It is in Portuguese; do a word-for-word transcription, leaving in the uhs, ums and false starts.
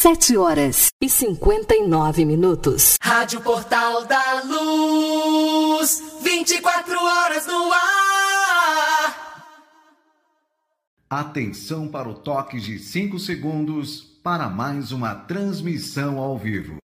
Sete horas e cinquenta e nove minutos. Rádio Portal da Luz, vinte e quatro horas no ar. Atenção para o toque de cinco segundos para mais uma transmissão ao vivo.